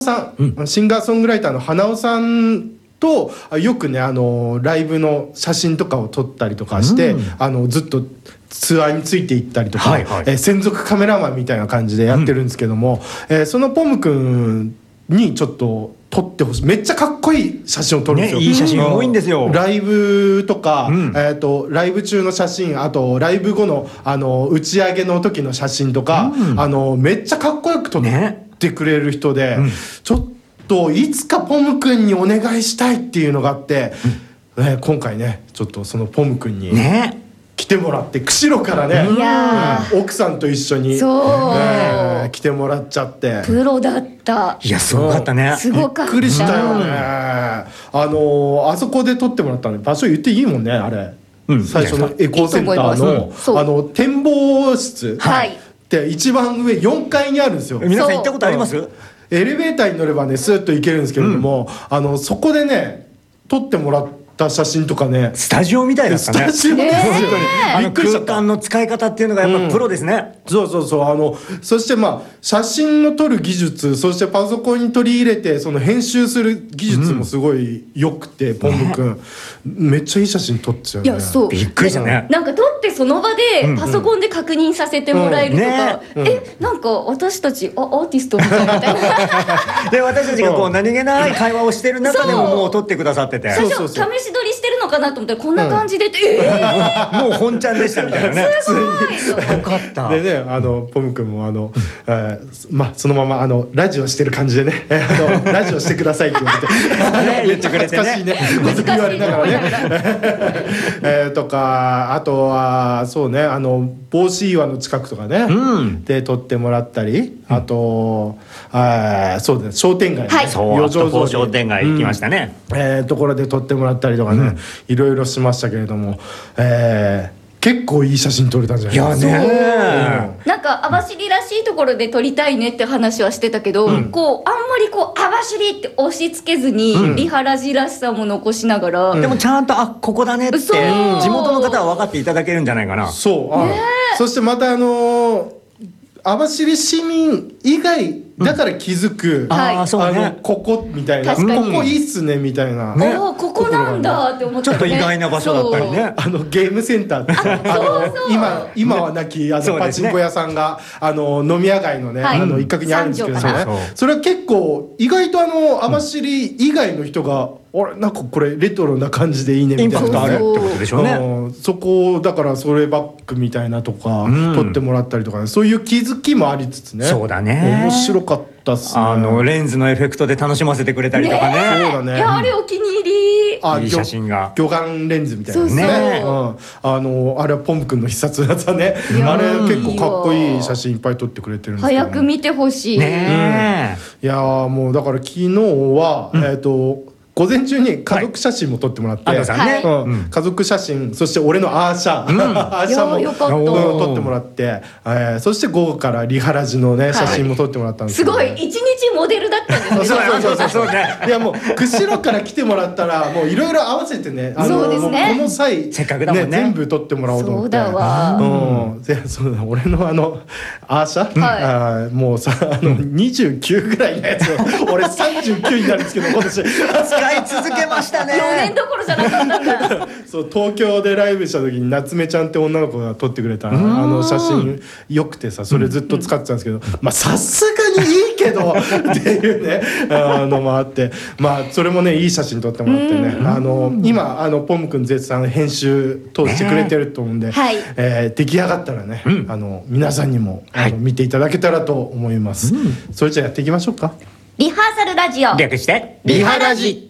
さん、シンガーソングライターの花尾さんとよくねライブの写真とかを撮ったりとかして、ずっとツアーについていったりとか、専属カメラマンみたいな感じでやってるんですけども、そのポム君にちょっと撮ってほしい。めっちゃかっこいい写真を撮るんですよ、 いい写真多いんですよ。 ライブとか、ライブ中の写真、あとライブ後の打ち上げの時の写真とか、めっちゃかっこよく撮ってくれる人で、ちょっといつかポム君にお願いしたいっていうのがあって、今回ねちょっとそのポム君に来てもらって、釧路からね、奥さんと一緒に、来てもらっちゃって。 プロだった。 いやすごかったね。 すごかった。 びっくりしたよね。あそこで撮ってもらったのに場所言っていいもんね、あれ、最初のエコーセンターの展望室って一番上4階にあるんですよ。 皆さん行ったことあります？ エレベーターに乗ればねスーッと行けるんですけれども、そこでね撮ってもらった写真とかね、 スタジオみたいだったね。 スタジオですよ。 空間の使い方っていうのがやっぱプロですね。 そうそして写真の撮る技術、そしてパソコンに取り入れてその編集する技術もすごい良くて、ポム君めっちゃいい写真撮ってたよね。 いやそうびっくりしたね。 なんか撮ってその場でパソコンで確認させてもらえるとか、なんか私たちアーティストみたいなで私たちがこう何気ない会話をしてる中でももう撮ってくださってて、 最初試し撮りしてるのかなと思ったらこんな感じで、 もう本ちゃんでしたみたいなね。 すごいよかった。 でねポム君もそのままラジオしてる感じでねラジオしてくださいって言われてめっちゃ恥ずかしいね言われながらねとか、あとはそうね帽子岩の近くとかね、で撮ってもらったり、あとそうです商店街ね、 余剰増商店街行きましたね。 ところで撮ってもらったりとかね、いろいろしましたけれども、結構いい写真撮れたんじゃないですか。 なんか網走らしいところで撮りたいねって話はしてたけど、こうあんまりこう網走って押し付けずに、リハラジらしさも残しながら、 でもちゃんとここだねって地元の方は分かっていただけるんじゃないかな。 そしてまた網走市民以外だから気づく、ここみたいな、ここいいっすねみたいな、 ここなんだって思ったちょっと意外な場所だったりね。 ゲームセンターって今はなきパチンコ屋さんが飲み屋街のね一角にあるんですけどね、それは結構意外と網走以外の人がなんかこれレトロな感じでいいねみたいな、 インパクトあるってことでしょうね。 そこだからそれバッグみたいなとか撮ってもらったりとか、そういう気づきもありつつね、 そうだね、 面白かったっすね。 レンズのエフェクトで楽しませてくれたりとかね。 そうだね。 いやあれお気に入り。 いい写真が魚眼レンズみたいなね。あれはポム君の必殺技ね。あれ結構かっこいい写真いっぱい撮ってくれてるんですけど、 早く見てほしい。 いやもうだから昨日は午前中に家族写真も撮ってもらって、家族写真、そして俺のアーシャも撮ってもらって、そして午後からリハラジのね写真も撮ってもらったんですけど、 すごい一日モデルだったんですね。 そうね。いやもう釧路から来てもらったらもういろいろ合わせてね、 そうですね、 この際せっかくだもんね全部撮ってもらおうと思って。 そうだわ。 そうだ、俺のアーシャ、もうさ29ぐらいのやつを俺39になるんですけど今年使い続けましたね。 4年どころじゃなかったんだ。 そう東京でライブした時に夏目ちゃんって女の子が撮ってくれた写真よくてさ、それずっと使ってたんですけど、さすがにいいけどっていうねのもあって、それもねいい写真撮ってもらってね、今ポム君絶賛編集通してくれてると思うんで、出来上がったらね皆さんにも見ていただけたらと思います。それじゃあやっていきましょうか。 リハーサルラジオ略してリハラジ。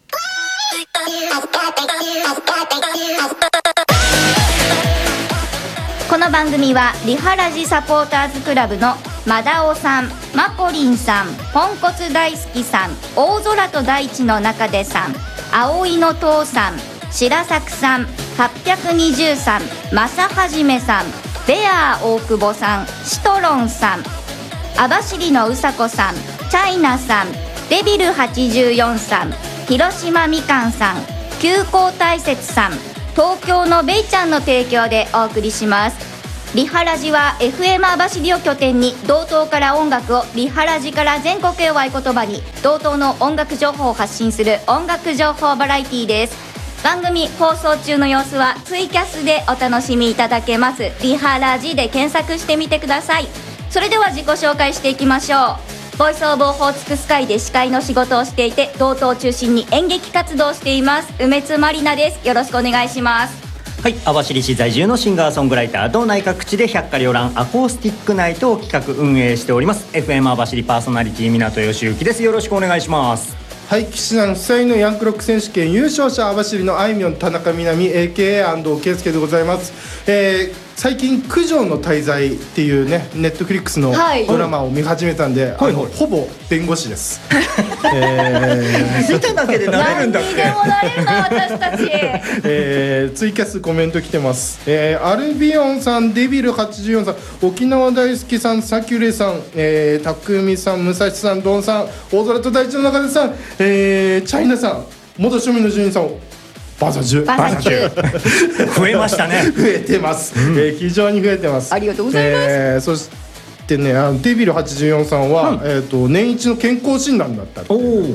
この番組はリハラジサポーターズクラブのマダオさん、マコリンさん、ポンコツ大好きさん、大空と大地の中でさん、葵の父さん、白作さん、820さん、正はじめさん、ベアー大久保さん、シトロンさん、網走のうさこさん、チャイナさん、デビル84さん、広島みかんさん、急行大雪さん、東京のベイちゃんの提供でお送りします。 リハラジは FM 網走を拠点に道東から音楽を、リハラジから全国へを合言葉に道東の音楽情報を発信する音楽情報バラエティです。番組放送中の様子はツイキャスでお楽しみいただけます。リハラジで検索してみてください。それでは自己紹介していきましょう。ボイスオブオホーツクスカイで司会の仕事をしていて、道東を中心に演劇活動をしています、梅津まりなです。よろしくお願いします。 はい、網走市在住のシンガーソングライター、道内各地で百花繚乱アコースティックナイトを企画運営しております FM 網走パーソナリティ港義行です。よろしくお願いします。 はい、岸南夫妻のヤンクロック選手権優勝者、網走のあいみょん田中みなみ AKA 安藤圭介でございます。最近九条の滞在っていうね、ネットフリックスのドラマを見始めたんで、ほぼ弁護士です。 見ただけでなれるんだっけ。 何にでもなれるな私たち。 ツイキャスコメント来てます。アルビオンさん、デビル84さん、沖縄大好きさん、サキュレさん、たくみさん、武蔵さん、ドンさん、大空と大地の中でさん、チャイナさん、元庶民の住人さん、バーサ10 増えましたね。 増えてます、非常に増えてます。 ありがとうございます、 そしてね、デビル84さんは、年一の健康診断だったっていう、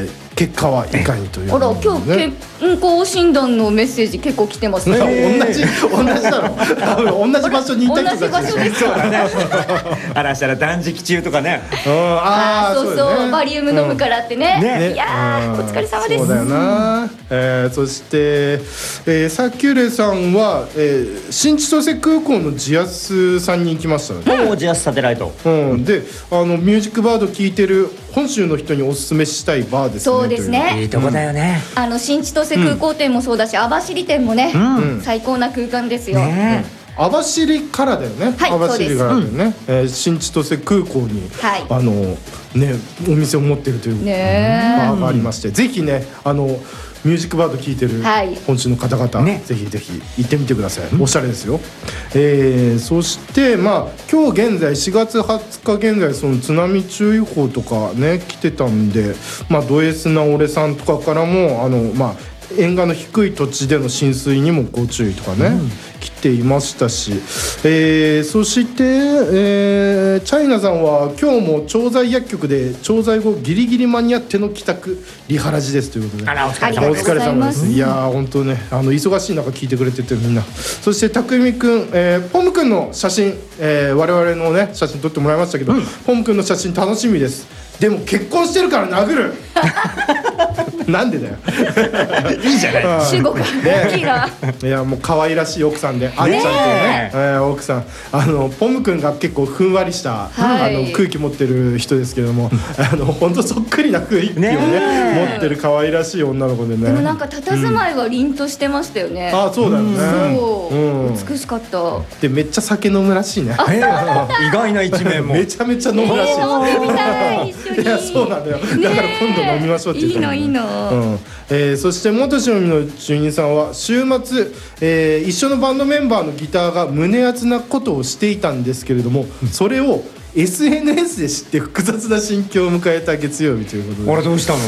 結果はいかにという、 あら、今日健康診断のメッセージ結構来てますね。 同じだろ。同じ場所にいた人たち。 同じ場所ですか。 あらしたら断食中とかね。 そう、バリウム飲むからってね。いやー、お疲れ様です。 そうだよな。そしてサキュレさんは新千歳空港のジアスさんに行きましたね。 ジアスサテライト。 で、ミュージックバード聴いてる本州の人におすすめしたいバーですね。 そうですね。 いいとこだよね。 新千歳空港店もそうだし、網走店もね、最高な空間ですよ。 網走からだよね。 はい、 網走からだよね。新千歳空港にお店を持ってるというバーがありまして、ぜひね、ミュージックバード聴いてる本州の方々、ぜひぜひ行ってみてください。おしゃれですよ。そして今日現在4月20日現在、その津波注意報とかね来てたんで、ド S な俺さんとかからも沿岸の低い土地での浸水にもご注意とかね、来ていましたし、そして、チャイナさんは今日も調剤薬局で調剤後ギリギリ間に合っての帰宅リハラジですということで、 あら、お疲れ様です。 いやー本当ね、忙しい中聞いてくれててみんな。そしてたくみくん、ポムくんの写真、我々のね写真撮ってもらいましたけど、ポムくんの写真楽しみです。でも結婚してるから殴る。なんでだよ。 いいじゃない。 主語が大きいな。 いや、もう可愛らしい奥さんで、あんちゃんっていうね、奥さん、ポムくんが結構ふんわりした、空気持ってる人ですけれども、本当そっくりな雰囲気をね持ってる可愛らしい女の子でね。 でもなんか佇まいは凛としてましたよね。 あ、そうだよね。 そう、美しかった。 でめっちゃ酒飲むらしいね。 意外な一面も。 めちゃめちゃ飲むらしい。 飲んでみたい、一緒に。 いや、そうなんだよ。だから今度飲みましょうって言ったの。 いいの。 そして元庶民の住人さんは週末、一緒のバンドメンバーのギターが胸熱なことをしていたんですけれども、それを SNS で知って複雑な心境を迎えた月曜日ということで。 あれどうしたの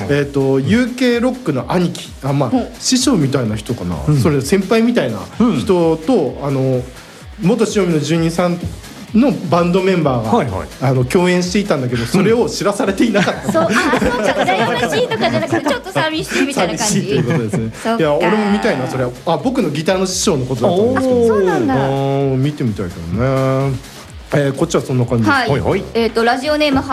？UK ロックの兄貴、師匠みたいな人かな、それ先輩みたいな人と、元庶民の住人さんのバンドメンバーが、共演していたんだけど、それを知らされていなかった。 そうか、羨ましいとかじゃなくて、ちょっと寂しいみたいな感じ。 寂しいということですね。いや、俺も見たいな、それは。僕のギターの師匠のことだったんですけど。 そうなんだ。 見てみたいけどね。こっちはそんな感じです。 ラジオネーム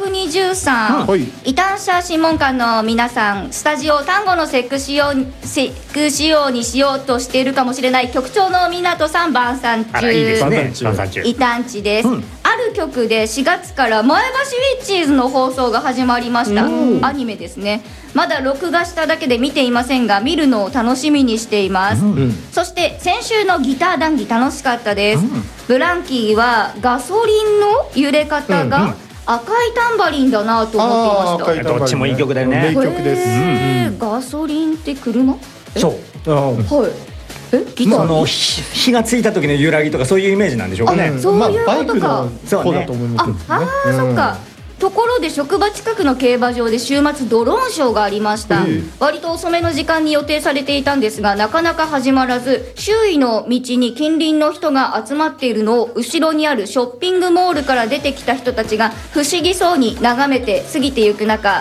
823、異端者審問官の皆さん、スタジオ単語のセク仕様にしようとしているかもしれない局長の港さん、晩餐中。 いいですね。 異端地です。ある局で4月から前橋ウィッチーズの放送が始まりました。アニメですね。まだ録画しただけで見ていませんが、見るのを楽しみにしています。そして先週のギター談義楽しかったです。ブランキーはガソリンの揺れ方が赤いタンバリンだなと思っていました。 どっちもいい曲だよね。 名曲です。 ガソリンって車？ そう。 はい。ギター火がついた時の揺らぎとかそういうイメージなんでしょうかね。 そういうことか。 そうだと思いますけどね。 そっか。 ところで職場近くの競馬場で週末ドローンショーがありました、割と遅めの時間に予定されていたんですがなかなか始まらず、周囲の道に近隣の人が集まっているのを後ろにあるショッピングモールから出てきた人たちが不思議そうに眺めて過ぎてゆく中、